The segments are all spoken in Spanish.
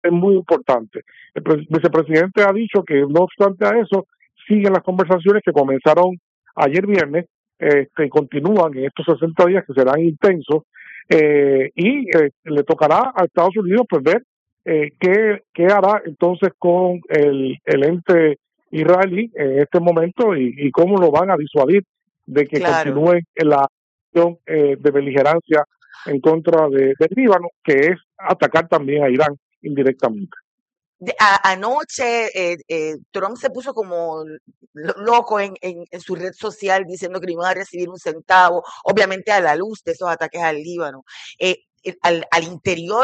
es muy importante. El vicepresidente ha dicho que no obstante a eso, siguen las conversaciones que comenzaron ayer viernes, que continúan en estos 60 días que serán intensos, le tocará a Estados Unidos pues ver qué hará entonces con el ente israelí en este momento y cómo lo van a disuadir de que continúe en la acción de beligerancia en contra del Líbano, que es atacar también a Irán indirectamente. Anoche Trump se puso como loco en su red social diciendo que no iban a recibir un centavo, obviamente a la luz de esos ataques al Líbano. Al interior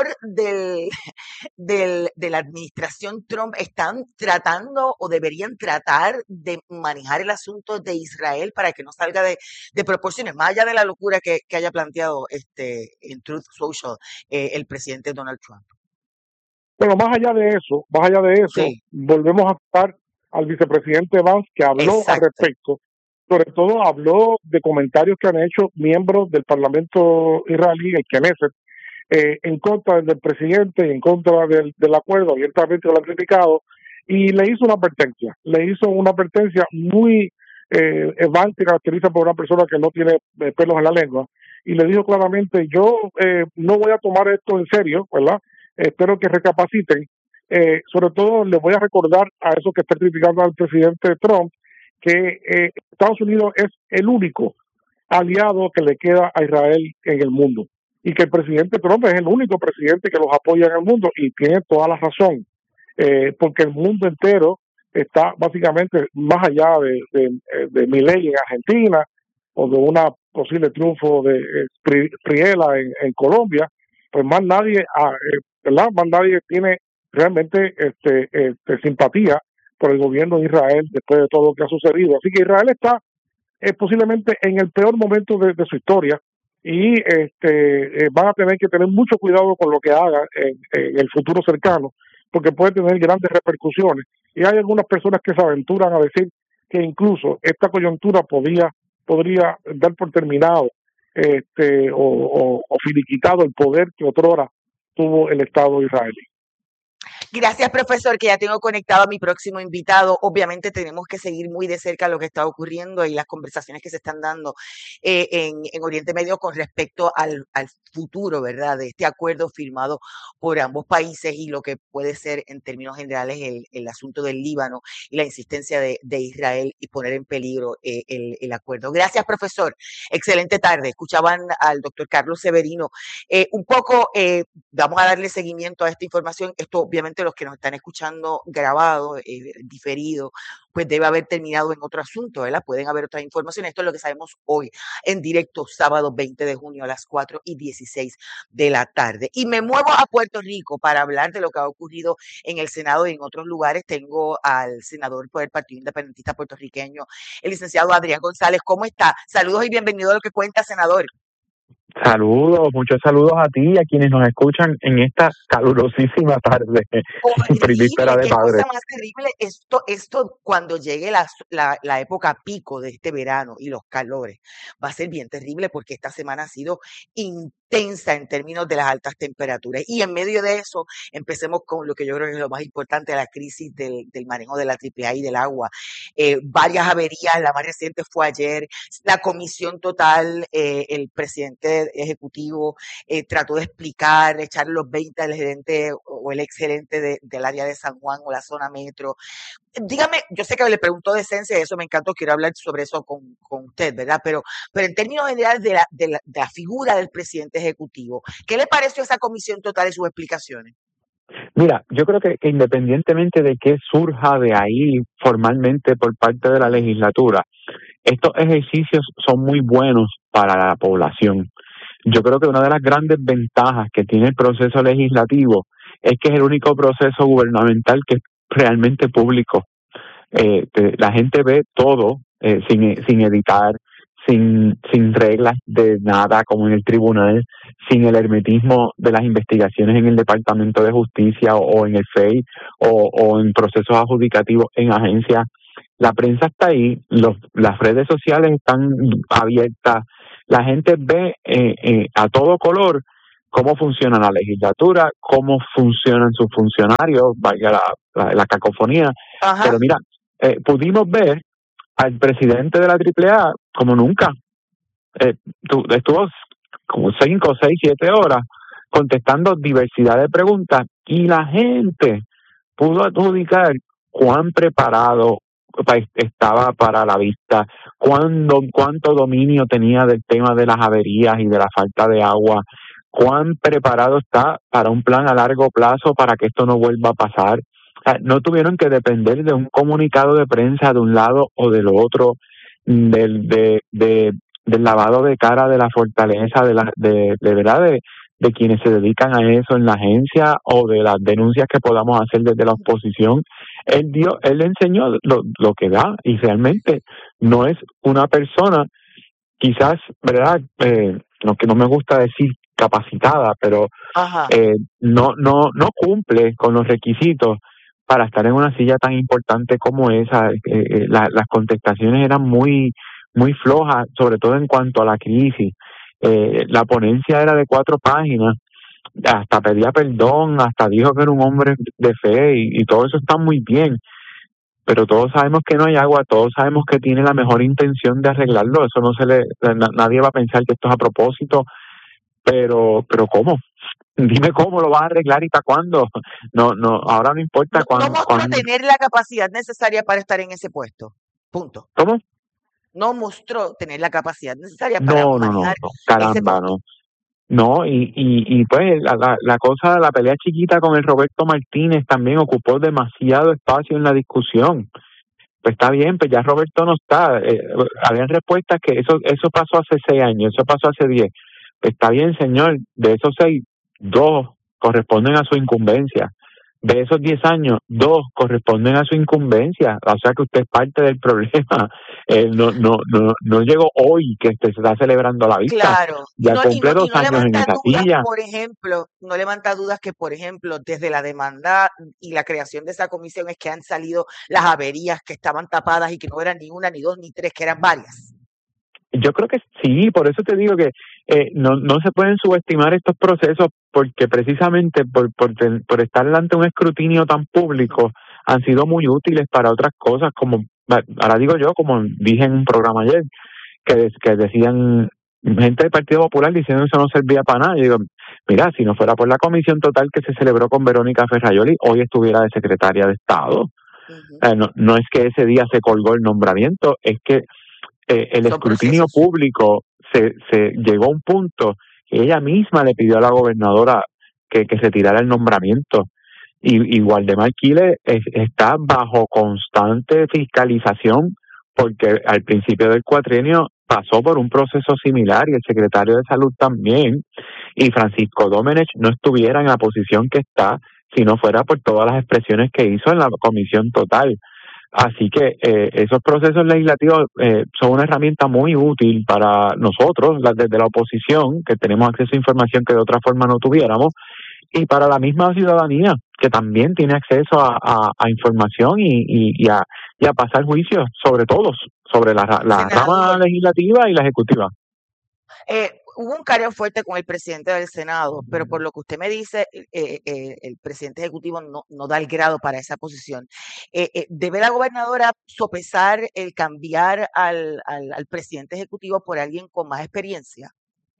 de la administración Trump están tratando o deberían tratar de manejar el asunto de Israel para que no salga de proporciones, más allá de la locura que haya planteado en Truth Social el presidente Donald Trump. Bueno, más allá de eso, Sí. Volvemos a estar al vicepresidente Vance, que habló al respecto. Sobre todo habló de comentarios que han hecho miembros del Parlamento israelí, el Knesset, en contra del presidente y en contra del acuerdo, abiertamente lo han criticado, y le hizo una advertencia muy Vance se caracteriza por una persona que no tiene pelos en la lengua, y le dijo claramente, yo no voy a tomar esto en serio, ¿verdad? Espero que recapaciten. Sobre todo les voy a recordar a esos que están criticando al presidente Trump que Estados Unidos es el único aliado que le queda a Israel en el mundo y que el presidente Trump es el único presidente que los apoya en el mundo y tiene toda la razón, porque el mundo entero está básicamente más allá de Milei en Argentina o de una posible triunfo de Friela en Colombia, pues más nadie ¿verdad? Más nadie tiene realmente simpatía por el gobierno de Israel después de todo lo que ha sucedido. Así que Israel está posiblemente en el peor momento de su historia y van a tener que tener mucho cuidado con lo que hagan en el futuro cercano, porque puede tener grandes repercusiones. Y hay algunas personas que se aventuran a decir que incluso esta coyuntura podría dar por terminado o finiquitado el poder que otrora tuvo el Estado israelí. Gracias, profesor, que ya tengo conectado a mi próximo invitado. Obviamente tenemos que seguir muy de cerca lo que está ocurriendo y las conversaciones que se están dando en Oriente Medio con respecto al futuro, ¿verdad?, de este acuerdo firmado por ambos países y lo que puede ser en términos generales el asunto del Líbano y la insistencia de Israel y poner en peligro el acuerdo. Gracias, profesor. Excelente tarde. Escuchaban al doctor Carlos Severino. Vamos a darle seguimiento a esta información. Esto obviamente los que nos están escuchando grabado, diferido, pues debe haber terminado en otro asunto, ¿verdad? Pueden haber otras informaciones. Esto es lo que sabemos hoy, en directo, sábado 20 de junio a las 4:16 de la tarde. Y me muevo a Puerto Rico para hablar de lo que ha ocurrido en el Senado y en otros lugares. Tengo al senador por el Partido Independentista puertorriqueño, el licenciado Adrián González. ¿Cómo está? Saludos y bienvenido a Lo que Cuenta, senador. Saludos, muchos saludos a ti y a quienes nos escuchan en esta calurosísima tarde. Horrible, qué cosa más terrible. Esto cuando llegue la época pico de este verano y los calores, va a ser bien terrible porque esta semana ha sido intensa en términos de las altas temperaturas. Y en medio de eso, empecemos con lo que yo creo que es lo más importante, la crisis del manejo de la AAA y del agua. Varias averías, la más reciente fue ayer, la comisión total, el presidente ejecutivo trató de explicar, echar los 20 al gerente o el ex gerente del área de San Juan o la zona metro. Dígame, yo sé que le preguntó de esencia y eso me encantó, quiero hablar sobre eso con usted, ¿verdad? Pero en términos generales de la figura del presidente ejecutivo, ¿qué le pareció esa comisión total y sus explicaciones? Mira, yo creo que independientemente de que surja de ahí formalmente por parte de la legislatura, estos ejercicios son muy buenos para la población. Yo creo que una de las grandes ventajas que tiene el proceso legislativo es que es el único proceso gubernamental que es realmente público. La gente ve todo sin editar, sin reglas de nada como en el tribunal, sin el hermetismo de las investigaciones en el Departamento de Justicia o en el FEI o en procesos adjudicativos en agencias. La prensa está ahí, las redes sociales están abiertas, la gente ve a todo color cómo funciona la legislatura, cómo funcionan sus funcionarios, vaya la cacofonía. Ajá. Pero mira, pudimos ver al presidente de la AAA como nunca. Estuvo como 5, 6, 7 horas contestando diversidad de preguntas y la gente pudo adjudicar cuán preparado estaba para la vista, cuánto dominio tenía del tema de las averías y de la falta de agua, cuán preparado está para un plan a largo plazo para que esto no vuelva a pasar. O sea, no tuvieron que depender de un comunicado de prensa de un lado o del otro, del lavado de cara de la fortaleza de verdad de quienes se dedican a eso en la agencia o de las denuncias que podamos hacer desde la oposición. Él enseñó lo que da y realmente no es una persona, quizás, ¿verdad? Lo que no me gusta decir capacitada, pero no cumple con los requisitos para estar en una silla tan importante como esa. Las contestaciones eran muy flojas, sobre todo en cuanto a la crisis. La ponencia era de 4 páginas, hasta pedía perdón, hasta dijo que era un hombre de fe y todo eso está muy bien, pero todos sabemos que no hay agua, todos sabemos que tiene la mejor intención de arreglarlo, eso nadie va a pensar que esto es a propósito, pero ¿cómo? Dime cómo lo vas a arreglar y para cuándo. No, ahora no importa cuándo. No mostró tener la capacidad necesaria para estar en ese puesto. Punto. ¿Cómo? No mostró tener la capacidad necesaria para manejar caramba, ese punto. No, y pues la cosa de la pelea chiquita con el Roberto Martínez también ocupó demasiado espacio en la discusión. Pues está bien, pues ya Roberto no está. Habían respuestas que eso pasó hace 6 años, eso pasó hace 10. Pues está bien, señor, de esos 6, 2 corresponden a su incumbencia. De esos 10 años, 2 corresponden a su incumbencia. O sea que usted es parte del problema. No llegó hoy que se está celebrando la vista. Claro. Ya cumple 2 años en esa silla. Por ejemplo, no levanta dudas que, por ejemplo, desde la demanda y la creación de esa comisión es que han salido las averías que estaban tapadas y que no eran ni 1, ni 2, ni 3, que eran varias. Yo creo que sí, por eso te digo que no se pueden subestimar estos procesos porque precisamente por estar delante de un escrutinio tan público han sido muy útiles para otras cosas, como ahora digo yo, como dije en un programa ayer, que decían gente del Partido Popular diciendo que eso no servía para nada. Yo digo, mira, si no fuera por la comisión total que se celebró con Verónica Ferrayoli, hoy estuviera de secretaria de Estado. No es que ese día se colgó el nombramiento, es que el escrutinio público se llegó a un punto que ella misma le pidió a la gobernadora que se tirara el nombramiento. Y Waldemar Quiles está bajo constante fiscalización porque al principio del cuatrienio pasó por un proceso similar y el secretario de Salud también, y Francisco Domenech no estuviera en la posición que está si no fuera por todas las expresiones que hizo en la comisión total. Así que esos procesos legislativos son una herramienta muy útil para nosotros, desde la oposición, que tenemos acceso a información que de otra forma no tuviéramos, y para la misma ciudadanía, que también tiene acceso a información y a pasar juicios sobre todos, sobre la rama legislativa y la ejecutiva. Hubo un careo fuerte con el presidente del Senado, pero por lo que usted me dice, el presidente ejecutivo no da el grado para esa posición. ¿Debe la gobernadora sopesar el cambiar al presidente ejecutivo por alguien con más experiencia?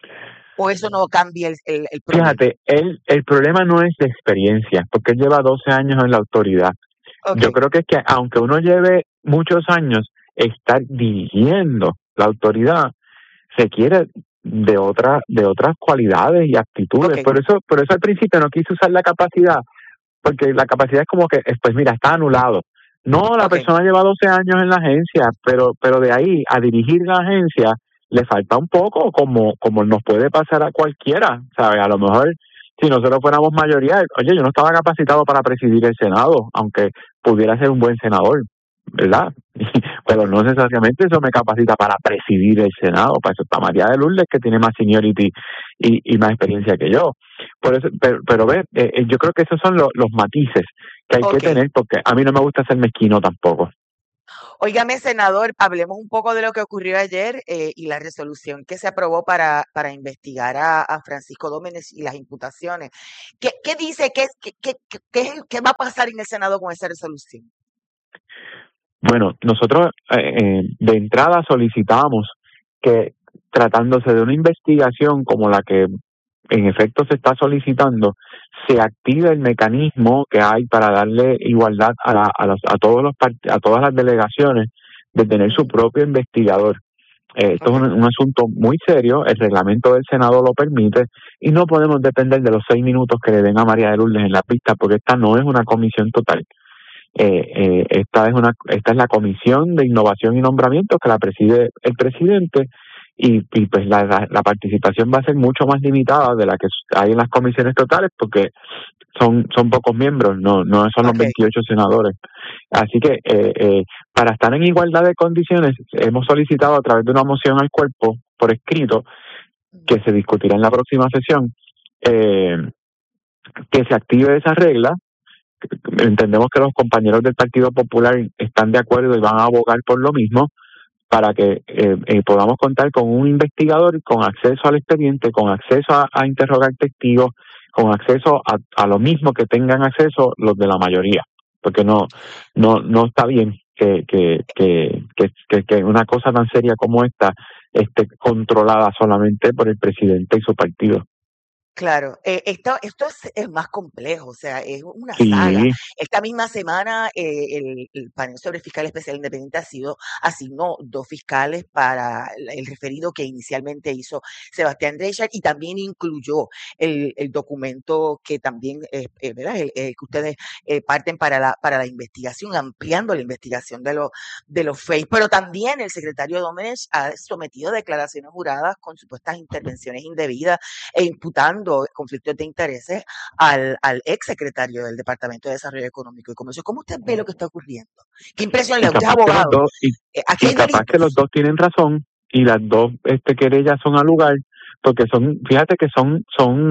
¿O eso no cambia el problema? Fíjate, el problema no es de experiencia, porque él lleva 12 años en la autoridad. Okay. Yo creo que es que aunque uno lleve muchos años estar dirigiendo la autoridad, se quiere de otras cualidades y actitudes. Okay. Por eso al principio no quise usar la capacidad, porque la capacidad es como que, pues mira, está anulado. No, la persona lleva 12 años en la agencia, pero de ahí a dirigir la agencia le falta un poco, como nos puede pasar a cualquiera, ¿sabes? A lo mejor si nosotros fuéramos mayoría, oye, yo no estaba capacitado para presidir el Senado, aunque pudiera ser un buen senador, ¿verdad? Pero no necesariamente eso me capacita para presidir el Senado. Para eso está María de Lourdes, que tiene más seniority y más experiencia que yo. Por eso, pero ve, yo creo que esos son los matices que hay que tener, porque a mí no me gusta ser mezquino tampoco. Óigame, senador, hablemos un poco de lo que ocurrió ayer y la resolución que se aprobó para investigar a Francisco Dómenes y las imputaciones. ¿Qué dice? ¿Qué va a pasar en el Senado con esa resolución? Bueno, nosotros de entrada solicitamos que, tratándose de una investigación como la que en efecto se está solicitando, se active el mecanismo que hay para darle igualdad a todas las delegaciones de tener su propio investigador. Esto es un asunto muy serio, el reglamento del Senado lo permite y no podemos depender de los 6 minutos que le den a María de Lourdes en la pista, porque esta no es una comisión total. Esta es la Comisión de Innovación y Nombramiento que la preside el presidente y pues la participación va a ser mucho más limitada de la que hay en las comisiones totales porque son pocos miembros, no son los 28 senadores. Así que para estar en igualdad de condiciones hemos solicitado a través de una moción al cuerpo por escrito que se discutirá en la próxima sesión que se active esa regla. Entendemos que los compañeros del Partido Popular están de acuerdo y van a abogar por lo mismo para que podamos contar con un investigador con acceso al expediente, con acceso a interrogar testigos, con acceso a lo mismo que tengan acceso los de la mayoría, porque no está bien que una cosa tan seria como esta esté controlada solamente por el presidente y su partido. Claro, esto es más complejo, o sea, es una saga. Sí. Esta misma semana el panel sobre fiscal especial independiente asignó 2 fiscales para el referido que inicialmente hizo Sebastián Reichard y también incluyó el documento que también, ¿verdad? Que ustedes parten para la investigación, ampliando la investigación de los FEI. Pero también el secretario Dómenes ha sometido declaraciones juradas con supuestas intervenciones indebidas e imputando conflictos de intereses al ex secretario del Departamento de Desarrollo Económico y Comercio. ¿Cómo usted ve lo que está ocurriendo? ¿Qué impresión le da? Usted es abogado. Aquí hay capaz que los dos tienen razón y las dos querellas son al lugar, porque fíjate que son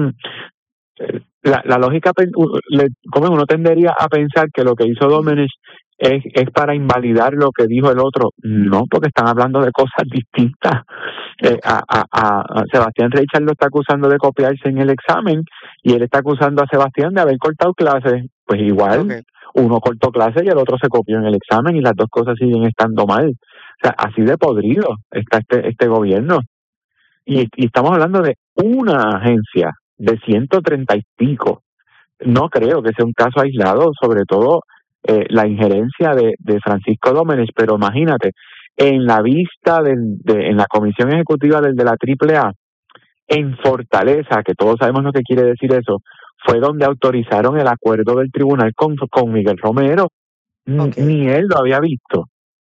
la lógica, como uno tendería a pensar que lo que hizo Dómenes es para invalidar lo que dijo el otro. No, porque están hablando de cosas distintas. A Sebastián Reichard lo está acusando de copiarse en el examen y él está acusando a Sebastián de haber cortado clases. Pues igual, uno cortó clases y el otro se copió en el examen y las dos cosas siguen estando mal. O sea, así de podrido está este gobierno. Y estamos hablando de una agencia de 130 y pico. No creo que sea un caso aislado, sobre todo la injerencia de Francisco Dómenes, pero imagínate, en la vista en la comisión ejecutiva del de la AAA, en Fortaleza, que todos sabemos lo que quiere decir eso, fue donde autorizaron el acuerdo del tribunal con Miguel Romero. Ni él lo había visto.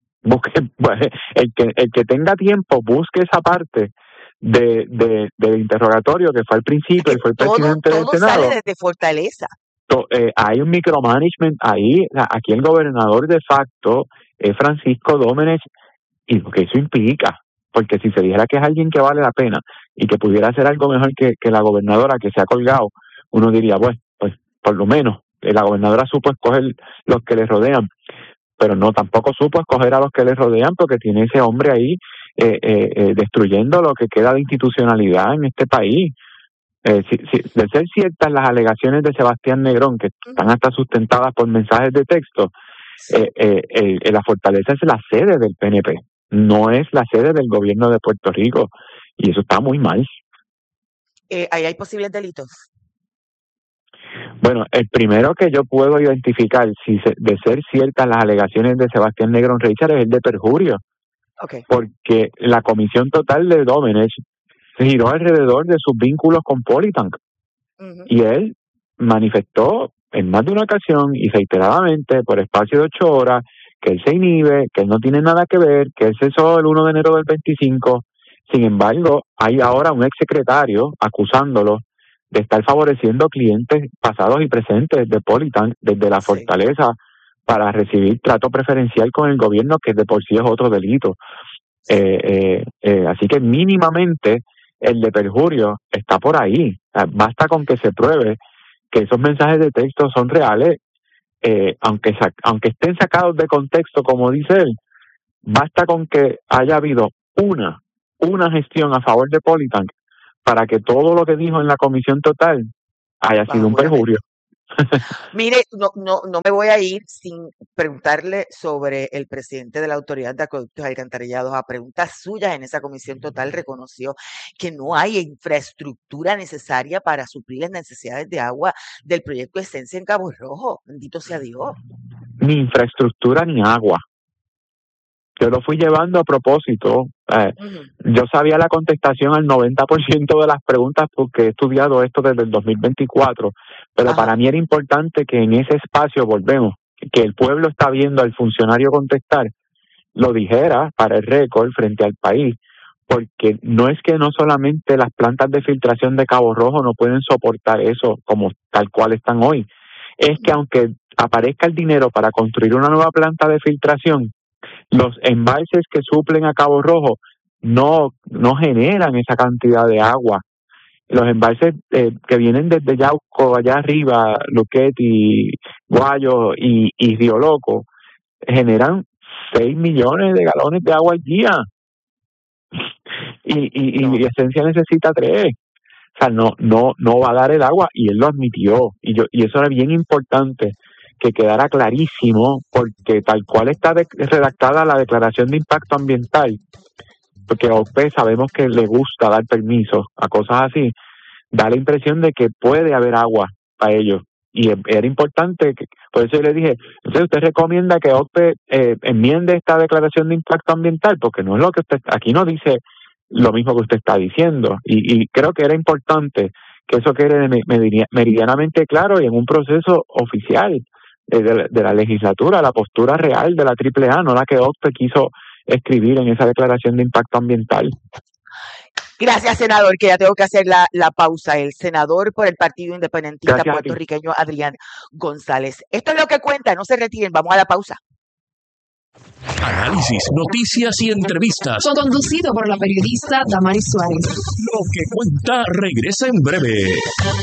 El que tenga tiempo, busque esa parte del interrogatorio que fue al principio y fue el presidente del Senado. Todo sale desde Fortaleza. Hay un micromanagement ahí. Aquí el gobernador de facto es Francisco Dómenes y lo que eso implica, porque si se dijera que es alguien que vale la pena y que pudiera hacer algo mejor que la gobernadora que se ha colgado, uno diría, bueno, pues por lo menos la gobernadora supo escoger los que le rodean, pero no, tampoco supo escoger a los que le rodean porque tiene ese hombre ahí destruyendo lo que queda de institucionalidad en este país. De ser ciertas las alegaciones de Sebastián Negrón, que están hasta sustentadas por mensajes de texto, la Fortaleza es la sede del PNP, no es la sede del gobierno de Puerto Rico, y eso está muy mal. ¿Ahí hay posibles delitos? Bueno, el primero que yo puedo identificar, de ser ciertas las alegaciones de Sebastián Negrón Reichard, es el de perjurio. Porque la comisión total de Dómenes giró alrededor de sus vínculos con Politank. Y él manifestó en más de una ocasión y reiteradamente por espacio de 8 horas que él se inhibe, que él no tiene nada que ver, que él cesó el 1 de enero del 25. Sin embargo, hay ahora un exsecretario acusándolo de estar favoreciendo clientes pasados y presentes de Politank desde la Fortaleza para recibir trato preferencial con el gobierno, que de por sí es otro delito. Así que mínimamente el de perjurio está por ahí. O sea, basta con que se pruebe que esos mensajes de texto son reales, aunque estén sacados de contexto, como dice él, Basta con que haya habido una gestión a favor de Politank para que todo lo que dijo en la comisión total haya sido un perjurio. Mire, no me voy a ir sin preguntarle sobre el presidente de la Autoridad de Acueductos y Alcantarillados. A preguntas suyas en esa comisión total reconoció que no hay infraestructura necesaria para suplir las necesidades de agua del proyecto Esencia en Cabo Rojo. Bendito sea Dios. Ni infraestructura ni agua. Yo lo fui llevando a propósito. Yo sabía la contestación al 90% de las preguntas porque he estudiado esto desde el 2024, pero para mí era importante que en ese espacio, volvemos, que el pueblo está viendo al funcionario contestar, lo dijera para el récord frente al país, porque no es que no solamente las plantas de filtración de Cabo Rojo no pueden soportar eso como tal cual están hoy, es que aunque aparezca el dinero para construir una nueva planta de filtración, los embalses que suplen a Cabo Rojo no generan esa cantidad de agua. Los embalses que vienen desde Yauco, allá arriba, Luquetti, Guayo y Río Loco, generan 6 millones de galones de agua al día. Y Esencia necesita 3. O sea, no va a dar el agua, y él lo admitió. Y eso era bien importante que quedara clarísimo, porque tal cual está redactada la declaración de impacto ambiental, porque a OCPE sabemos que le gusta dar permisos a cosas así, da la impresión de que puede haber agua para ellos. Y era importante, por eso yo le dije, entonces usted recomienda que OCPE enmiende esta declaración de impacto ambiental, porque no es lo que usted, aquí no dice lo mismo que usted está diciendo, y creo que era importante que eso quede meridianamente claro y en un proceso oficial de la legislatura, la postura real de la AAA, no la que OCPE quiso escribir en esa declaración de impacto ambiental. Gracias, senador, que ya tengo que hacer la pausa. El senador por el Partido Independentista puertorriqueño, Adrián González. Esto es lo que cuenta, no se retiren, vamos a la pausa. Análisis, noticias y entrevistas. Conducido por la periodista Damaris Suárez. Lo que cuenta regresa en breve.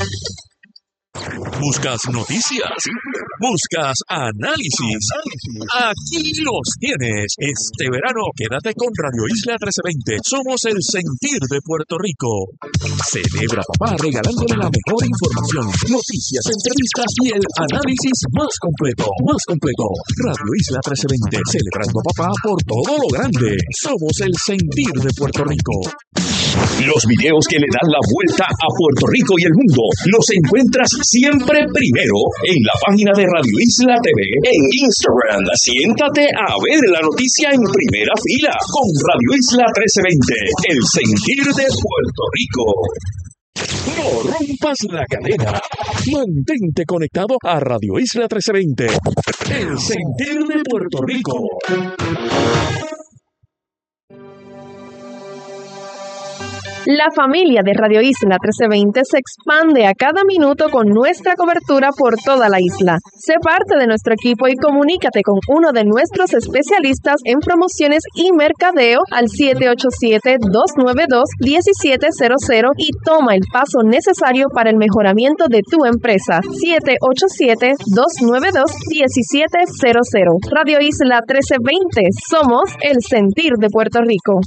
¿Buscas noticias? ¿Buscas análisis? Aquí los tienes. Este verano quédate con Radio Isla 1320. Somos el sentir de Puerto Rico. Celebra papá regalándole la mejor información, noticias, entrevistas y el análisis más completo. Radio Isla 1320. Celebrando papá por todo lo grande. Somos el sentir de Puerto Rico. Los videos que le dan la vuelta a Puerto Rico y el mundo los encuentras siempre primero en la página de Radio Isla TV en Instagram. Siéntate a ver la noticia en primera fila con Radio Isla 1320, el sentir de Puerto Rico. No rompas la cadena. Mantente conectado a Radio Isla 1320, el sentir de Puerto Rico. La familia de Radio Isla 1320 se expande a cada minuto con nuestra cobertura por toda la isla. Sé parte de nuestro equipo y comunícate con uno de nuestros especialistas en promociones y mercadeo al 787-292-1700 y toma el paso necesario para el mejoramiento de tu empresa. 787-292-1700. Radio Isla 1320. Somos el sentir de Puerto Rico.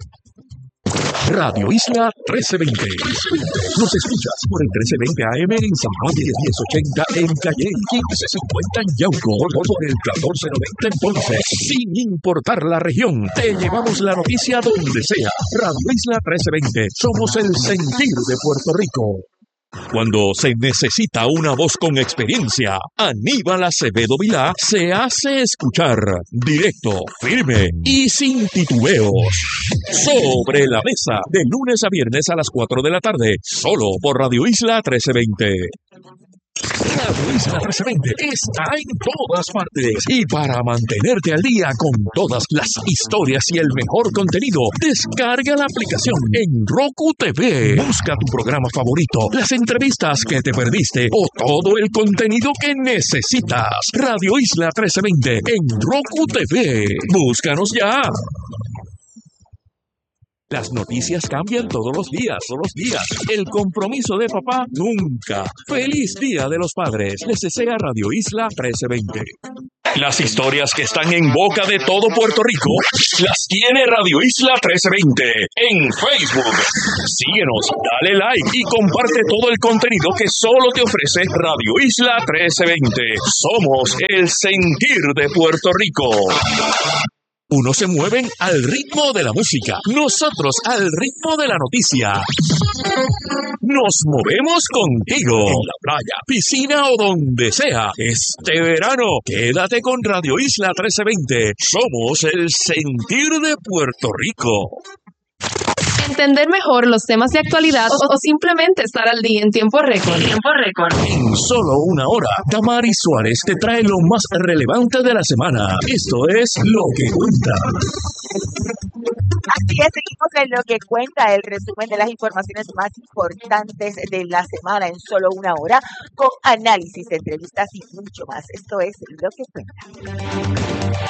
Radio Isla 1320. Nos escuchas por el 1320 AM en San Juan y 1080 en Calle, 1550 en Yauco, por el 1490 en Ponce. Sin importar la región, te llevamos la noticia donde sea. Radio Isla 1320. Somos el sentir de Puerto Rico. Cuando se necesita una voz con experiencia, Aníbal Acevedo Vilá se hace escuchar directo, firme y sin titubeos. Sobre la mesa, de lunes a viernes a las 4 de la tarde, solo por Radio Isla 1320. Radio Isla 1320 está en todas partes y para mantenerte al día con todas las historias y el mejor contenido, descarga la aplicación en Roku TV. Busca tu programa favorito, las entrevistas que te perdiste o todo el contenido que necesitas. Radio Isla 1320 en Roku TV. Búscanos ya. Las noticias cambian todos los días. El compromiso de papá nunca. ¡Feliz Día de los Padres! Les desea Radio Isla 1320. Las historias que están en boca de todo Puerto Rico las tiene Radio Isla 1320 en Facebook. Síguenos, dale like y comparte todo el contenido que solo te ofrece Radio Isla 1320. Somos el sentir de Puerto Rico. Unos se mueven al ritmo de la música, nosotros al ritmo de la noticia. Nos movemos contigo, en la playa, piscina o donde sea. Este verano, quédate con Radio Isla 1320. Somos el sentir de Puerto Rico. Entender mejor los temas de actualidad o simplemente estar al día en tiempo récord. En solo una hora, Damaris Suárez te trae lo más relevante de la semana. Esto es Lo que Cuenta. Así es, seguimos en Lo que Cuenta, el resumen de las informaciones más importantes de la semana en solo una hora, con análisis, entrevistas y mucho más. Esto es Lo que Cuenta.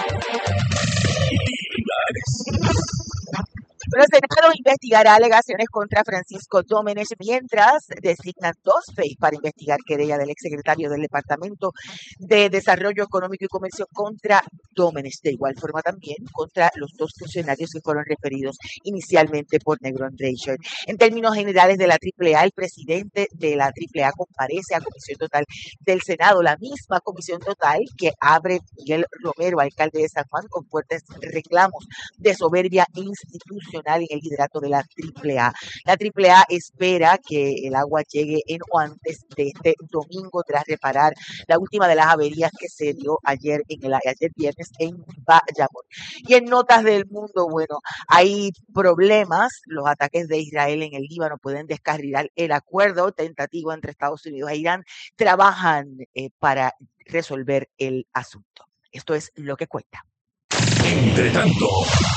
El Senado investigará alegaciones contra Francisco Dómenech mientras designan dos FEI para investigar querella del exsecretario del Departamento de Desarrollo Económico y Comercio contra Dómenech. De igual forma también contra los dos funcionarios que fueron referidos inicialmente por Negron Reicher. En términos generales de la AAA, el presidente de la AAA comparece a Comisión Total del Senado, la misma Comisión Total que abre Miguel Romero, alcalde de San Juan, con fuertes reclamos de soberbia institucional en el liderato de la AAA. La AAA espera que el agua llegue en o antes de este domingo tras reparar la última de las averías que se dio ayer viernes en Bayamón. Y en notas del mundo, bueno, hay problemas. Los ataques de Israel en el Líbano pueden descarrilar el acuerdo tentativo entre Estados Unidos e Irán. Trabajan para resolver el asunto. Esto es Lo que Cuenta. Entre tanto,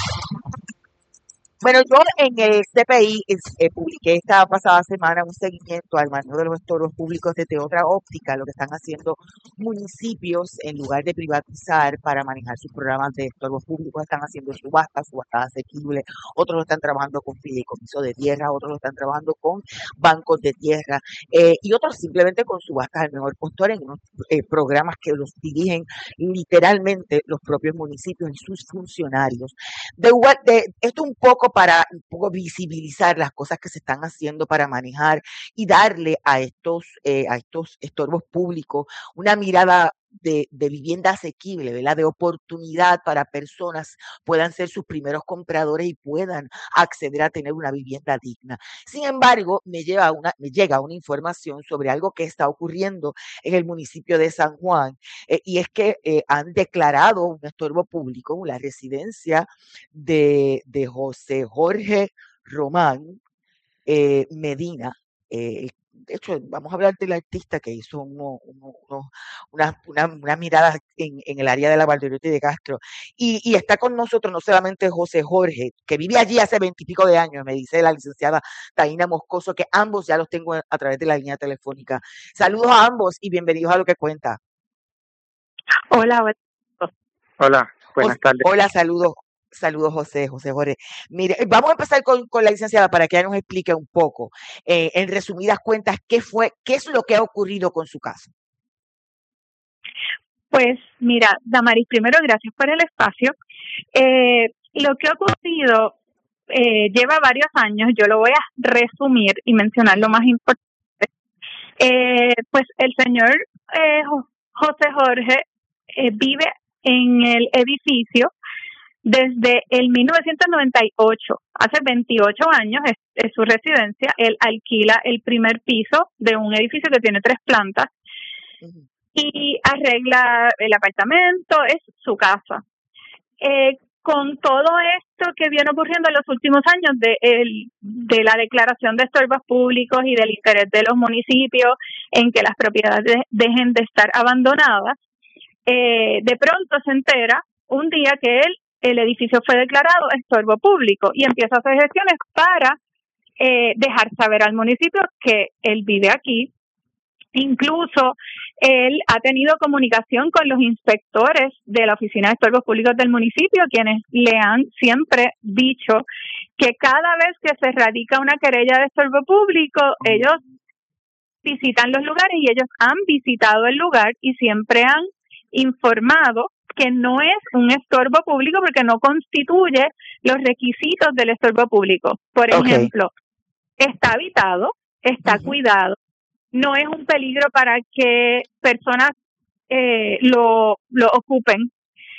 bueno, yo en el CPI publiqué esta pasada semana un seguimiento al manejo de los estorbos públicos desde otra óptica, lo que están haciendo municipios en lugar de privatizar para manejar sus programas de estorbos públicos, están haciendo subastas asequibles, otros lo están trabajando con fideicomiso de tierra, otros lo están trabajando con bancos de tierra y otros simplemente con subastas al mejor postor en unos programas que los dirigen literalmente los propios municipios y sus funcionarios. Esto un poco para visibilizar las cosas que se están haciendo para manejar y darle a estos estorbos públicos una mirada de vivienda asequible, ¿verdad? De oportunidad para personas puedan ser sus primeros compradores y puedan acceder a tener una vivienda digna. Sin embargo, me llega una información sobre algo que está ocurriendo en el municipio de San Juan y es que han declarado un estorbo público en la residencia de José Jorge Román Medina. De hecho, vamos a hablar del artista que hizo una mirada en el área de la Valdeoriotti de Castro. Y está con nosotros no solamente José Jorge, que vive allí hace 20 y pico de años, me dice la licenciada Taina Moscoso, que ambos ya los tengo a través de la línea telefónica. Saludos a ambos y bienvenidos a Lo que Cuenta. Hola, buenas tardes. Hola, saludos. Saludos, José Jorge. Mire, vamos a empezar con la licenciada para que ella nos explique un poco, en resumidas cuentas, qué es lo que ha ocurrido con su caso. Pues mira, Damaris, primero gracias por el espacio. Lo que ha ocurrido lleva varios años, yo lo voy a resumir y mencionar lo más importante. Pues el señor José Jorge vive en el edificio desde el 1998, hace 28 años es su residencia. Él alquila el primer piso de un edificio que tiene 3 plantas y arregla el apartamento, es su casa. Con todo esto que viene ocurriendo en los últimos años de la declaración de estorbos públicos y del interés de los municipios en que las propiedades dejen de estar abandonadas, de pronto se entera un día que el edificio fue declarado estorbo público y empieza a hacer gestiones para dejar saber al municipio que él vive aquí. Incluso él ha tenido comunicación con los inspectores de la Oficina de Estorbos Públicos del municipio, quienes le han siempre dicho que cada vez que se radica una querella de estorbo público, ellos visitan los lugares y ellos han visitado el lugar y siempre han informado que no es un estorbo público porque no constituye los requisitos del estorbo público. Por ejemplo, está habitado, está cuidado, no es un peligro para que personas lo ocupen,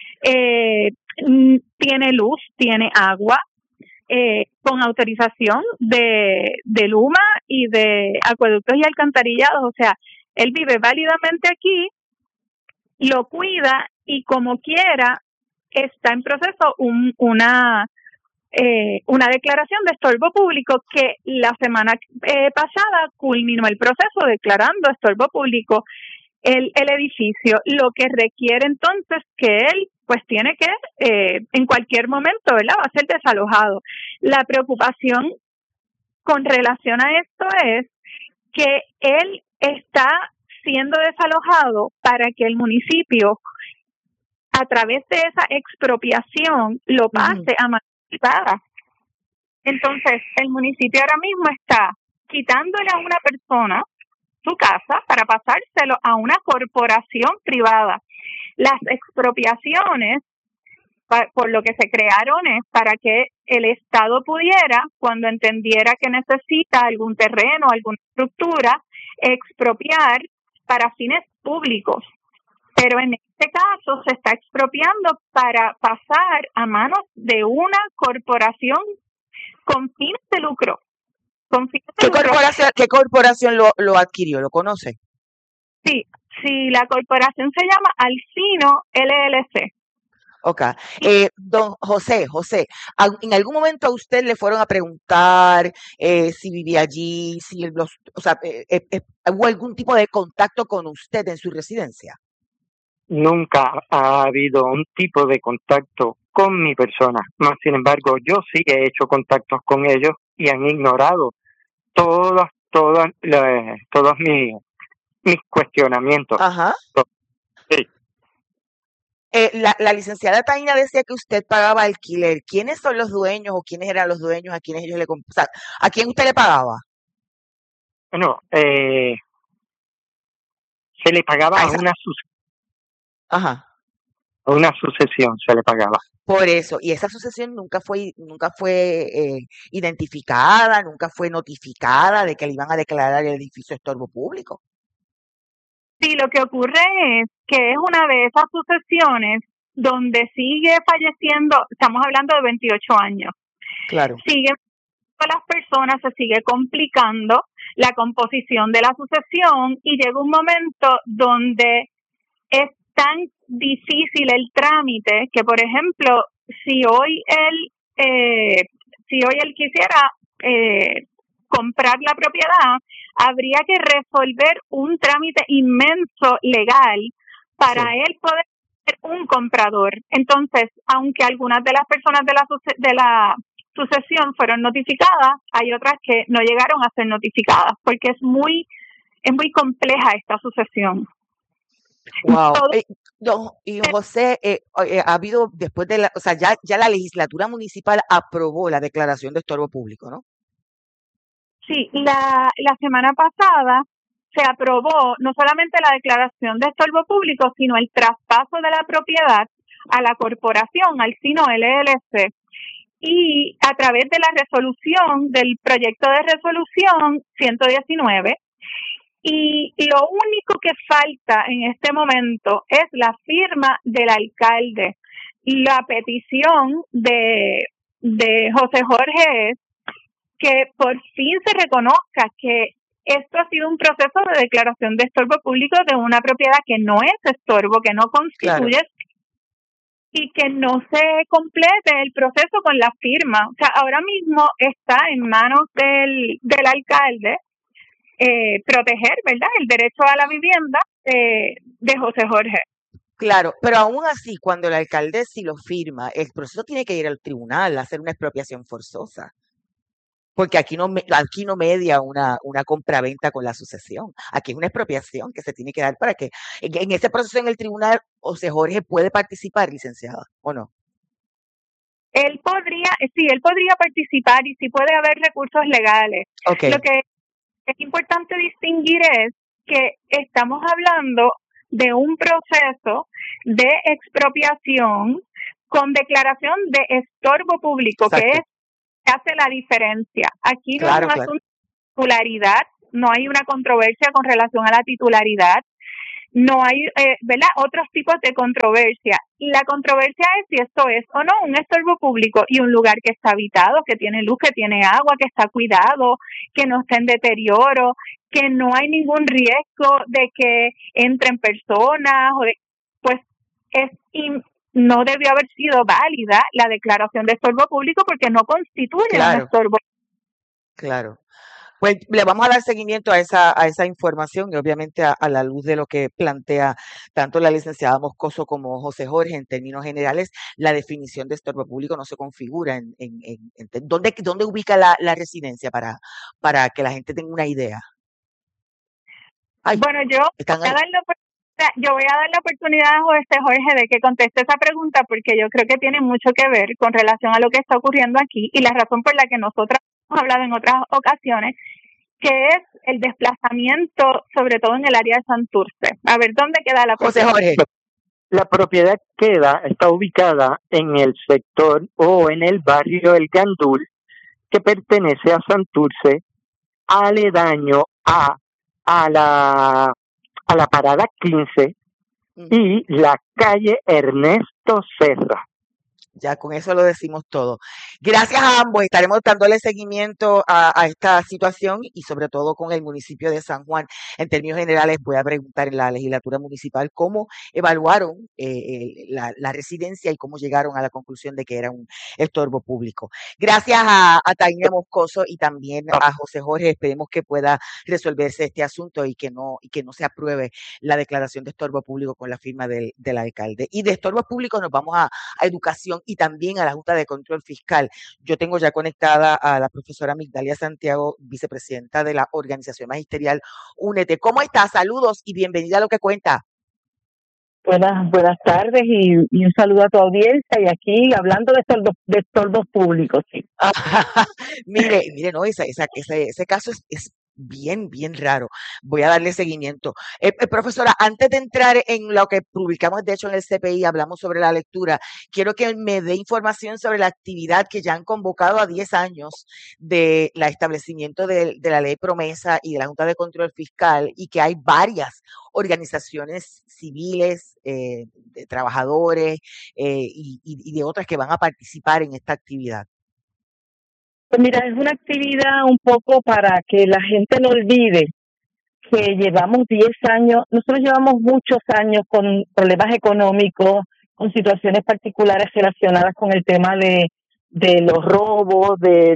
tiene luz, tiene agua, con autorización de Luma y de acueductos y alcantarillados. O sea, él vive válidamente aquí, lo cuida y como quiera está en proceso una declaración de estorbo público que la semana pasada culminó el proceso declarando estorbo público el edificio, lo que requiere entonces que él pues tiene que en cualquier momento, ¿verdad?, va a ser desalojado. La preocupación con relación a esto es que él está siendo desalojado para que el municipio, a través de esa expropiación, lo pase a manos privadas. Entonces, el municipio ahora mismo está quitándole a una persona su casa para pasárselo a una corporación privada. Las expropiaciones, por lo que se crearon, es para que el Estado pudiera, cuando entendiera que necesita algún terreno, alguna estructura, expropiar para fines públicos. Pero en este caso se está expropiando para pasar a manos de una corporación con fines de lucro. ¿Qué corporación lo adquirió? ¿Lo conoce? Sí, la corporación se llama Alcino LLC. Ok. Don José, ¿en algún momento a usted le fueron a preguntar si vivía allí, si hubo algún tipo de contacto con usted en su residencia? Nunca ha habido un tipo de contacto con mi persona. Más sin embargo, yo sí he hecho contactos con ellos y han ignorado todos mis cuestionamientos. Ajá. Sí. La licenciada Taina decía que usted pagaba alquiler. ¿Quiénes son los dueños o quiénes eran los dueños a quienes ellos a quién usted le pagaba? Bueno, se le pagaba a una sucesión se le pagaba. Por eso, y esa sucesión nunca fue identificada, nunca fue notificada de que le iban a declarar el edificio estorbo público. Sí, lo que ocurre es que es una de esas sucesiones donde sigue falleciendo, estamos hablando de 28 años. Claro. Siguen las personas, se sigue complicando la composición de la sucesión y llega un momento donde es tan difícil el trámite que, por ejemplo, si hoy él quisiera comprar la propiedad, habría que resolver un trámite inmenso legal para él poder ser un comprador. Entonces, aunque algunas de las personas de la sucesión fueron notificadas, hay otras que no llegaron a ser notificadas porque es muy compleja esta sucesión. Wow. Don José, ha habido después de ya la legislatura municipal aprobó la declaración de estorbo público, ¿no? Sí, la semana pasada se aprobó no solamente la declaración de estorbo público, sino el traspaso de la propiedad a la corporación, Alcino LLC, y a través de la resolución del proyecto de resolución 119. Y lo único que falta en este momento es la firma del alcalde. La petición de José Jorge es que por fin se reconozca que esto ha sido un proceso de declaración de estorbo público de una propiedad que no es estorbo, que no constituye, claro, y que no se complete el proceso con la firma. O sea, ahora mismo está en manos del alcalde proteger, ¿verdad?, el derecho a la vivienda de José Jorge. Claro, pero aún así, cuando el alcalde sí lo firma, el proceso tiene que ir al tribunal a hacer una expropiación forzosa. Porque aquí no media una compraventa con la sucesión. Aquí es una expropiación que se tiene que dar para que en ese proceso en el tribunal, José Jorge puede participar, licenciada, ¿o no? Él podría participar y sí puede haber recursos legales. Okay. Lo que es importante distinguir es que estamos hablando de un proceso de expropiación con declaración de estorbo público, Exacto. que hace la diferencia. Aquí no Claro, es un claro. asunto de titularidad, no hay una controversia con relación a la titularidad, no hay, ¿verdad?, otros tipos de controversia. Y la controversia es si esto es o no un estorbo público y un lugar que está habitado, que tiene luz, que tiene agua, que está cuidado, que no está en deterioro, que no hay ningún riesgo de que entren personas, pues no debió haber sido válida la declaración de estorbo público porque no constituye un estorbo. Claro. Pues le vamos a dar seguimiento a esa información y obviamente a la luz de lo que plantea tanto la licenciada Moscoso como José Jorge en términos generales, la definición de estorbo público no se configura ¿dónde ubica la residencia para que la gente tenga una idea? Bueno, yo voy a dar la oportunidad a José Jorge de que conteste esa pregunta porque yo creo que tiene mucho que ver con relación a lo que está ocurriendo aquí y la razón por la que nosotras hemos hablado en otras ocasiones, que es el desplazamiento, sobre todo en el área de Santurce. A ver, ¿dónde queda la propiedad? José Jorge. La propiedad está ubicada en el sector o en el barrio El Gandul, que pertenece a Santurce, aledaño a la parada 15 y la calle Ernesto Serra. Ya con eso lo decimos todo. Gracias a ambos. Estaremos dándole seguimiento a esta situación y sobre todo con el municipio de San Juan. En términos generales, voy a preguntar en la legislatura municipal cómo evaluaron la residencia y cómo llegaron a la conclusión de que era un estorbo público. Gracias a Tainé Moscoso y también a José Jorge. Esperemos que pueda resolverse este asunto y que no se apruebe la declaración de estorbo público con la firma del alcalde. Y de estorbo público nos vamos a educación y también a la Junta de Control Fiscal. Yo tengo ya conectada a la profesora Migdalia Santiago, vicepresidenta de la Organización Magisterial Únete. ¿Cómo está? Saludos y bienvenida a Lo que Cuenta. Buenas tardes y un saludo a tu audiencia y aquí hablando de estordos públicos. Sí. mire, no, ese caso es bien raro. Voy a darle seguimiento. Profesora, antes de entrar en lo que publicamos, de hecho, en el CPI, hablamos sobre la lectura, quiero que me dé información sobre la actividad que ya han convocado a 10 años de la establecimiento de la ley promesa y de la Junta de Control Fiscal y que hay varias organizaciones civiles, de trabajadores y de otras que van a participar en esta actividad. Pues mira, es una actividad un poco para que la gente no olvide que llevamos 10 años, nosotros llevamos muchos años con problemas económicos, con situaciones particulares relacionadas con el tema de los robos, de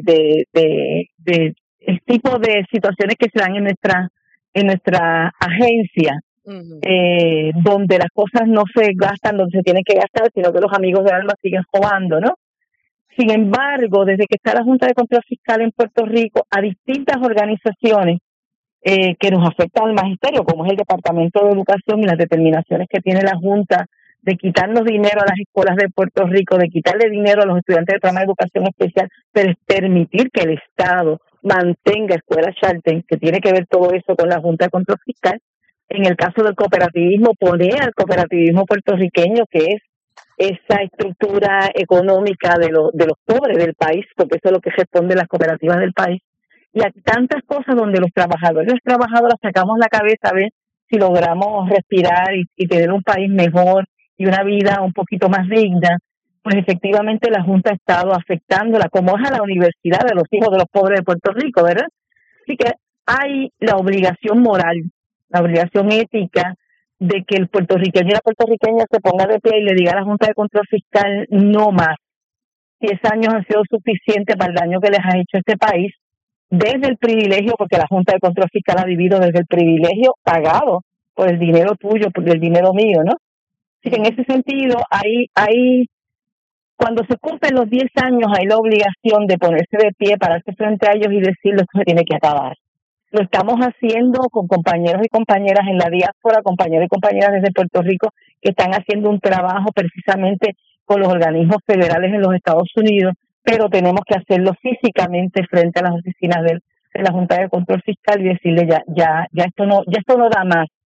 el tipo de situaciones que se dan en nuestra agencia, donde las cosas no se gastan donde se tienen que gastar, sino que los amigos del alma siguen robando, ¿no? Sin embargo, desde que está la Junta de Control Fiscal en Puerto Rico, a distintas organizaciones que nos afectan al magisterio, como es el Departamento de Educación y las determinaciones que tiene la Junta de quitarnos dinero a las escuelas de Puerto Rico, de quitarle dinero a los estudiantes del programa de educación especial, pero es permitir que el Estado mantenga escuelas charter, que tiene que ver todo eso con la Junta de Control Fiscal. En el caso del cooperativismo, poner al cooperativismo puertorriqueño, que es esa estructura económica de los pobres del país, porque eso es lo que responden las cooperativas del país, y hay tantas cosas donde los trabajadores y las trabajadoras sacamos la cabeza a ver si logramos respirar y tener un país mejor y una vida un poquito más digna. Pues efectivamente la Junta ha estado afectándola, como es a la universidad de los hijos de los pobres de Puerto Rico, ¿verdad? Así que hay la obligación moral, la obligación ética de que el puertorriqueño y la puertorriqueña se ponga de pie y le diga a la Junta de Control Fiscal no más. 10 años han sido suficientes para el daño que les ha hecho este país, desde el privilegio, porque la Junta de Control Fiscal ha vivido desde el privilegio pagado por el dinero tuyo, por el dinero mío, ¿no? Así que en ese sentido, cuando se cumplen los 10 años, hay la obligación de ponerse de pie, pararse frente a ellos y decirles que se tiene que acabar. Lo estamos haciendo con compañeros y compañeras en la diáspora, compañeros y compañeras desde Puerto Rico que están haciendo un trabajo precisamente con los organismos federales en los Estados Unidos, pero tenemos que hacerlo físicamente frente a las oficinas de la Junta de Control Fiscal y decirle ya esto no da más.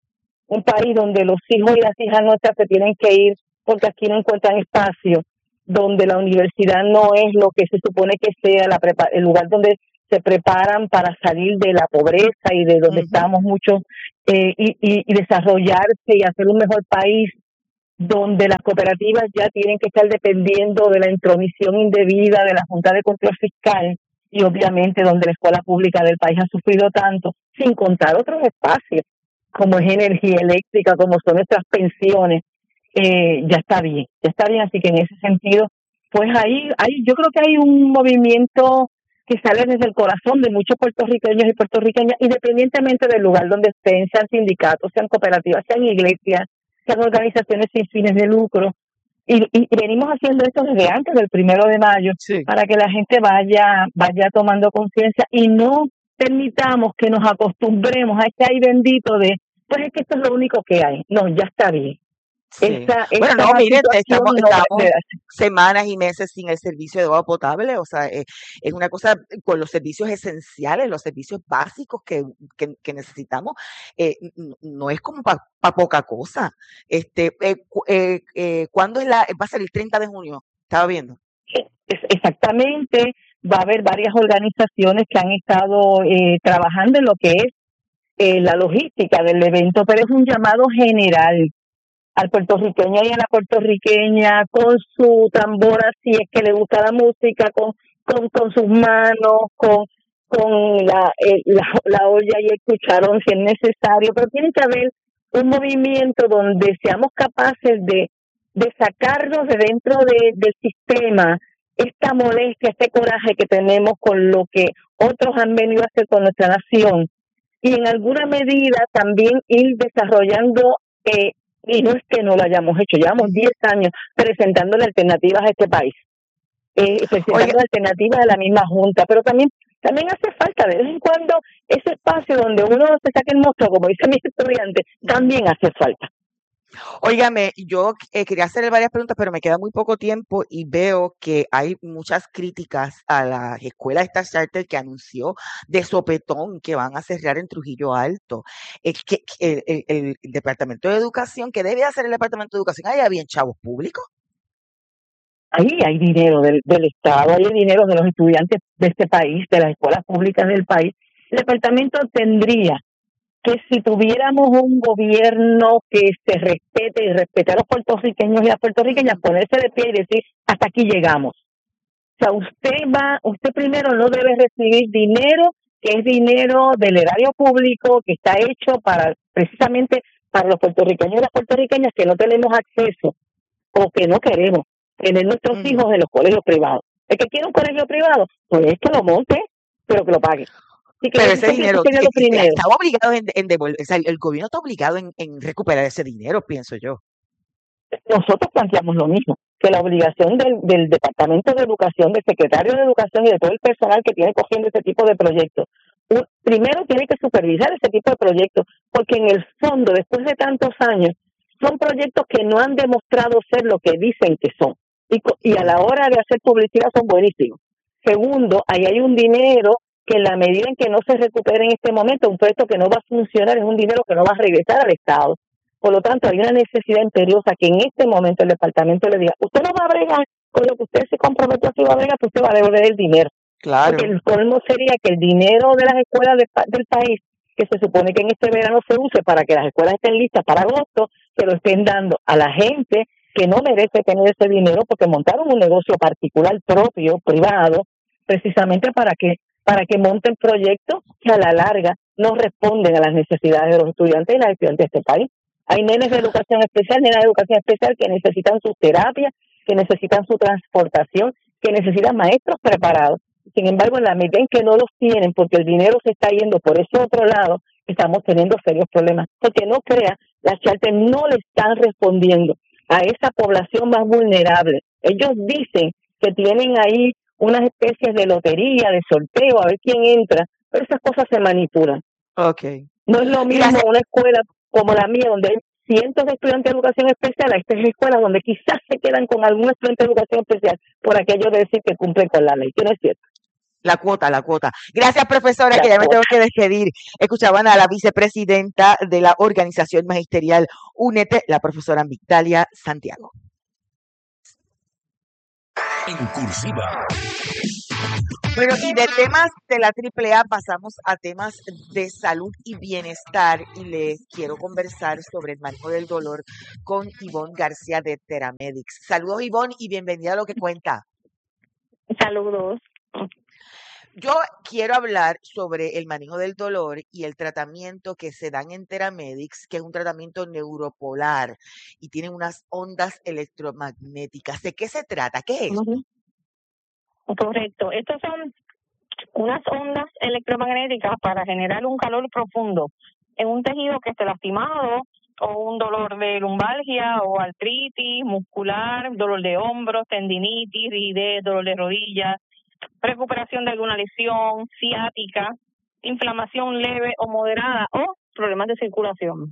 un país donde los hijos y las hijas nuestras se tienen que ir porque aquí no encuentran espacio, donde la universidad no es lo que se supone que sea el lugar donde se preparan para salir de la pobreza y de donde estamos muchos y desarrollarse y hacer un mejor país, donde las cooperativas ya tienen que estar dependiendo de la intromisión indebida de la Junta de Control Fiscal y obviamente donde la escuela pública del país ha sufrido tanto, sin contar otros espacios como es energía eléctrica, como son nuestras pensiones, ya está bien, así que en ese sentido, pues ahí yo creo que hay un movimiento que sale desde el corazón de muchos puertorriqueños y puertorriqueñas, independientemente del lugar donde estén, sean sindicatos, sean cooperativas, sean iglesias, sean organizaciones sin fines de lucro, y venimos haciendo esto desde antes del 1 de mayo, para que la gente vaya tomando conciencia y no permitamos que nos acostumbremos a este ay bendito de, pues es que esto es lo único que hay. No, ya está bien. Sí. Bueno, no, miren, estamos semanas y meses sin el servicio de agua potable, o sea, es una cosa con los servicios esenciales, los servicios básicos que necesitamos, no es como para poca cosa. ¿Cuándo va a ser el 30 de junio? Estaba viendo. Exactamente, va a haber varias organizaciones que han estado trabajando en lo que es la logística del evento, pero es un llamado general al puertorriqueño y a la puertorriqueña con su tambora, si es que le gusta la música, con sus manos, con la olla y el cucharón si es necesario, pero tiene que haber un movimiento donde seamos capaces de sacarnos de dentro del sistema esta molestia, este coraje que tenemos con lo que otros han venido a hacer con nuestra nación y en alguna medida también ir desarrollando y no es que no lo hayamos hecho, llevamos 10 años presentándole alternativas a este país, presentando alternativas a la misma Junta, pero también hace falta de vez en cuando ese espacio donde uno se saque el monstruo, como dice mi estudiante, también hace falta. Óigame, yo quería hacerle varias preguntas, pero me queda muy poco tiempo y veo que hay muchas críticas a la escuela esta charter que anunció de sopetón que van a cerrar en Trujillo Alto. El Departamento de Educación, ¿qué debe hacer el Departamento de Educación? ¿Hay bien chavos públicos? Ahí hay dinero del Estado, hay dinero de los estudiantes de este país, de las escuelas públicas del país. El departamento tendría que, si tuviéramos un gobierno que se respete y respete a los puertorriqueños y las puertorriqueñas, ponerse de pie y decir, hasta aquí llegamos. O sea, usted primero no debe recibir dinero, que es dinero del erario público, que está hecho precisamente para los puertorriqueños y las puertorriqueñas que no tenemos acceso o que no queremos tener nuestros hijos en los colegios privados. El que quiere un colegio privado, pues es que lo monte, pero que lo pague. Pero ese dinero está obligado en devolver, o sea, el gobierno está obligado en recuperar ese dinero, pienso yo. Nosotros planteamos lo mismo, que la obligación del Departamento de Educación, del Secretario de Educación y de todo el personal que tiene cogiendo ese tipo de proyectos, primero tiene que supervisar ese tipo de proyectos, porque en el fondo, después de tantos años, son proyectos que no han demostrado ser lo que dicen que son, y a la hora de hacer publicidad son buenísimos. Segundo, ahí hay un dinero que en la medida en que no se recupere en este momento, un proyecto que no va a funcionar, es un dinero que no va a regresar al Estado. Por lo tanto, hay una necesidad imperiosa que en este momento el departamento le diga, usted no va a bregar con lo que usted se comprometió que iba a bregar, pues usted va a devolver el dinero. Claro. Porque el colmo sería que el dinero de las escuelas del país, que se supone que en este verano se use para que las escuelas estén listas para agosto, se lo estén dando a la gente que no merece tener ese dinero porque montaron un negocio particular propio, privado, precisamente para que monten proyectos que a la larga no responden a las necesidades de los estudiantes y las estudiantes de este país. Hay nenes de educación especial, nenas de educación especial que necesitan sus terapias, que necesitan su transportación, que necesitan maestros preparados. Sin embargo, en la medida en que no los tienen, porque el dinero se está yendo por ese otro lado, estamos teniendo serios problemas. Porque no crea, las charters no le están respondiendo a esa población más vulnerable. Ellos dicen que tienen ahí unas especies de lotería, de sorteo, a ver quién entra, pero esas cosas se manipulan. Okay. No es lo mismo una escuela como la mía, donde hay cientos de estudiantes de educación especial, a estas escuelas donde quizás se quedan con algún estudiante de educación especial por aquello de decir que cumplen con la ley, que no es cierto. La cuota. Gracias, profesora, que ya me tengo que despedir. Escuchaban a la vicepresidenta de la organización magisterial UNETE, la profesora Migdalia Santiago. En cursiva. Bueno, y de temas de la AAA pasamos a temas de salud y bienestar, y les quiero conversar sobre el manejo del dolor con Ivonne García de Theramedics. Saludos, Ivonne, y bienvenida a Lo que Cuenta. Saludos. Yo quiero hablar sobre el manejo del dolor y el tratamiento que se dan en Theramedics, que es un tratamiento neuropolar y tiene unas ondas electromagnéticas. ¿De qué se trata? ¿Qué es esto? Correcto. Estas son unas ondas electromagnéticas para generar un calor profundo en un tejido que esté lastimado, o un dolor de lumbalgia o artritis muscular, dolor de hombros, tendinitis, rigidez, dolor de rodillas, recuperación de alguna lesión, ciática, inflamación leve o moderada o problemas de circulación.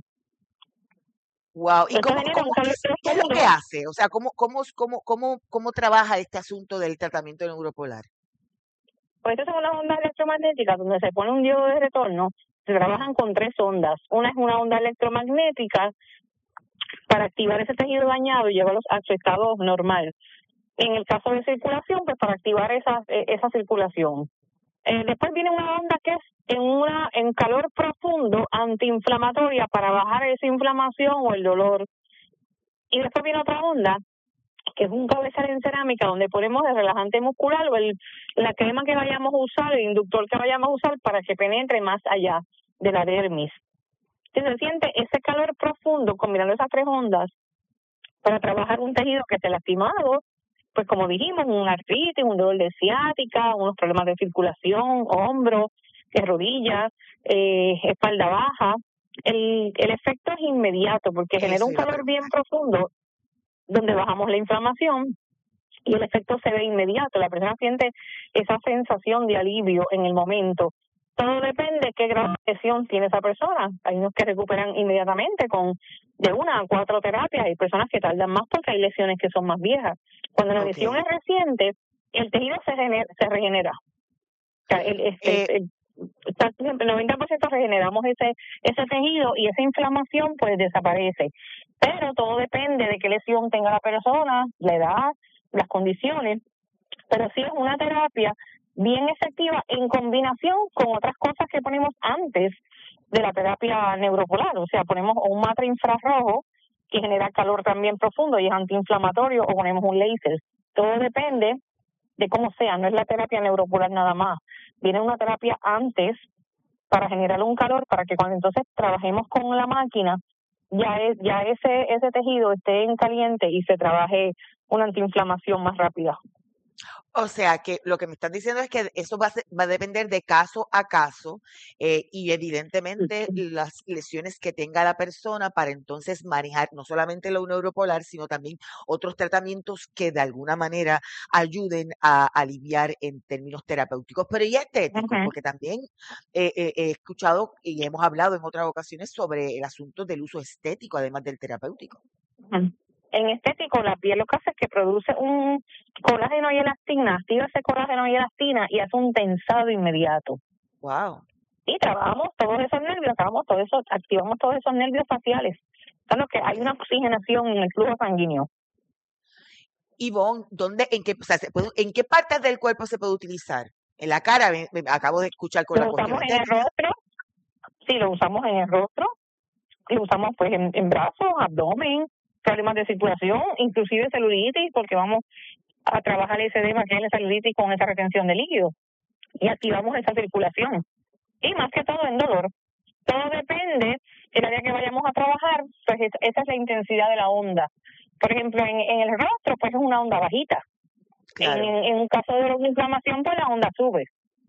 Wow. ¿Y qué es lo que hace? O sea, ¿cómo trabaja este asunto del tratamiento neuropolar? Pues estas son unas ondas electromagnéticas donde se pone un diodo de retorno. Se trabajan con 3 ondas. Una es una onda electromagnética para activar ese tejido dañado y llevarlos a su estado normal. En el caso de circulación, pues para activar esa circulación. Después viene una onda que es en calor profundo, antiinflamatoria, para bajar esa inflamación o el dolor. Y después viene otra onda, que es un cabezal en cerámica, donde ponemos el relajante muscular o la crema que vayamos a usar, el inductor que vayamos a usar, para que penetre más allá de la dermis. Entonces se siente ese calor profundo combinando esas 3 ondas para trabajar un tejido que esté lastimado, pues como dijimos, un artritis, un dolor de ciática, unos problemas de circulación, hombros, rodillas, espalda baja. El efecto es inmediato porque genera un calor bien profundo donde bajamos la inflamación y el efecto se ve inmediato. La persona siente esa sensación de alivio en el momento. Todo depende de qué grado de lesión tiene esa persona. Hay unos que recuperan inmediatamente con de 1 a 4 terapias. Hay personas que tardan más porque hay lesiones que son más viejas. Cuando la lesión es reciente, el tejido se regenera. O sea, el 90% regeneramos ese tejido y esa inflamación pues desaparece. Pero todo depende de qué lesión tenga la persona, la edad, las condiciones. Pero sí es una terapia bien efectiva en combinación con otras cosas que ponemos antes de la terapia neuropolar. O sea, ponemos un matre infrarrojo que genera calor también profundo y es antiinflamatorio, o ponemos un láser. Todo depende de cómo sea, no es la terapia neuropolar nada más. Viene una terapia antes para generar un calor, para que cuando entonces trabajemos con la máquina, ya ese tejido esté en caliente y se trabaje una antiinflamación más rápida. O sea, que lo que me están diciendo es que eso va a depender de caso a caso y evidentemente las lesiones que tenga la persona, para entonces manejar no solamente lo neuropolar, sino también otros tratamientos que de alguna manera ayuden a aliviar en términos terapéuticos. Pero y estéticos, porque también he escuchado y hemos hablado en otras ocasiones sobre el asunto del uso estético, además del terapéutico. En estético, la piel lo que hace es que produce un colágeno y elastina, activa ese colágeno y elastina y hace un tensado inmediato. Wow. Y trabajamos todos esos nervios, activamos todos esos nervios faciales. Claro que hay una oxigenación en el flujo sanguíneo. Ivonne, ¿en qué partes del cuerpo se puede utilizar? En la cara, me acabo de escuchar con la cuestión. Lo usamos en el rostro, sí, lo usamos en el rostro, lo usamos pues en brazos, abdomen, problemas de circulación, inclusive celulitis, porque vamos a trabajar ese edema que es la celulitis con esa retención de líquido y activamos esa circulación. Y más que todo en dolor. Todo depende del área que vayamos a trabajar, pues esa es la intensidad de la onda. Por ejemplo, en el rostro, pues es una onda bajita. Claro. En un caso de inflamación, pues la onda sube.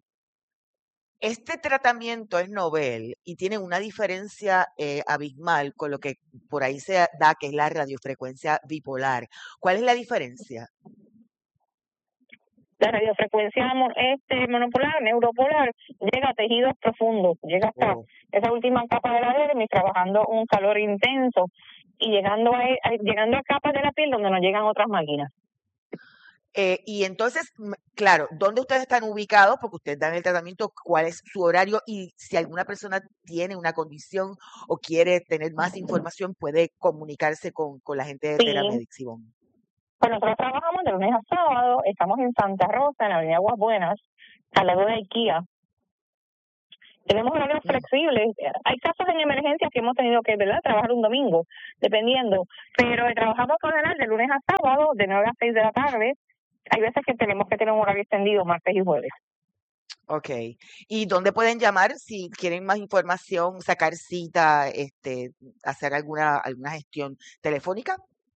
Este tratamiento es novel y tiene una diferencia abismal con lo que por ahí se da, que es la radiofrecuencia bipolar. ¿Cuál es la diferencia? La radiofrecuencia monopolar, neuropolar, llega a tejidos profundos, llega hasta esa última capa de la dermis, trabajando un calor intenso y llegando a capas de la piel donde no llegan otras máquinas. Y entonces, claro, ¿dónde ustedes están ubicados? Porque ustedes dan el tratamiento, cuál es su horario y si alguna persona tiene una condición o quiere tener más información, puede comunicarse con la gente de Teramedics, Ivonne. Pues nosotros trabajamos de lunes a sábado, estamos en Santa Rosa, en la avenida Aguas Buenas, al lado de IKEA. Tenemos horarios flexibles. Hay casos en emergencias que hemos tenido que, ¿verdad?, trabajar un domingo, dependiendo. Pero trabajamos por general de lunes a sábado, de 9 a 6 de la tarde. Hay veces que tenemos que tener un horario extendido martes y jueves. Ok. ¿Y dónde pueden llamar si quieren más información, sacar cita, hacer alguna gestión telefónica?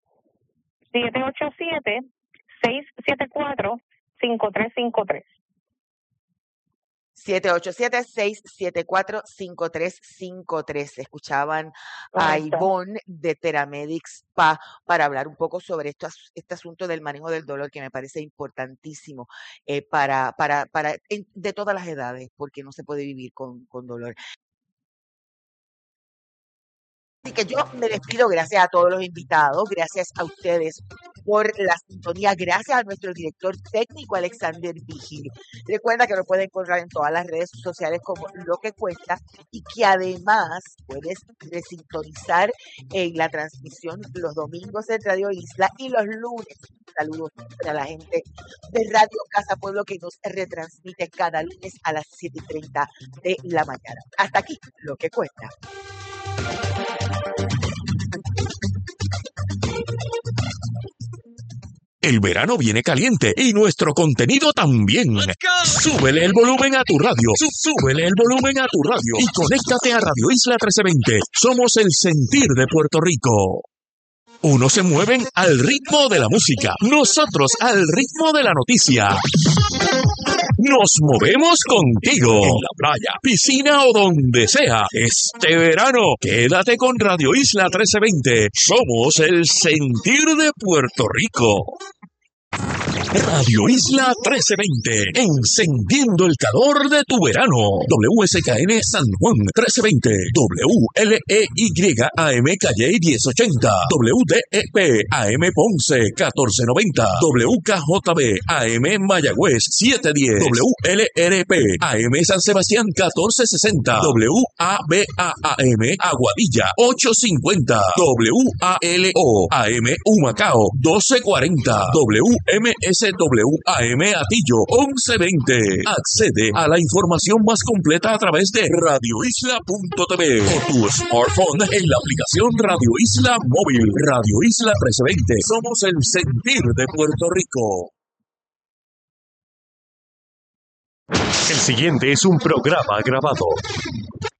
787-674-5353. 787-674-5353. Escuchaban a Ivonne de Teramedics PA para hablar un poco sobre este asunto del manejo del dolor, que me parece importantísimo de todas las edades, porque no se puede vivir con dolor. Así que yo me despido, gracias a todos los invitados, gracias a ustedes por la sintonía, gracias a nuestro director técnico Alexander Vigil. Recuerda que lo pueden encontrar en todas las redes sociales como Lo que Cuesta y que además puedes resintonizar en la transmisión los domingos en Radio Isla y los lunes. Saludos para la gente de Radio Casa Pueblo que nos retransmite cada lunes a las 7:30 de la mañana. Hasta aquí, Lo que Cuesta. El verano viene caliente y nuestro contenido también. Súbele el volumen a tu radio. Súbele el volumen a tu radio y conéctate a Radio Isla 1320. Somos el sentir de Puerto Rico. Unos se mueven al ritmo de la música, nosotros al ritmo de la noticia. Nos movemos contigo, en la playa, piscina o donde sea. Este verano, quédate con Radio Isla 1320. Somos el sentir de Puerto Rico. Radio Isla 1320, encendiendo el calor de tu verano. WSKN San Juan 1320, WLEY AM Calle 1080, WDEP AM Ponce 1490, WKJB AM Mayagüez 710, WLRP AM San Sebastián 1460, WABA-AM Aguadilla 850, WALO AM Humacao 1240, MSWAM Atillo 1120. Accede a la información más completa a través de radioisla.tv o tu smartphone en la aplicación Radio Isla Móvil. Radio Isla 1320. Somos el sentir de Puerto Rico. El siguiente es un programa grabado.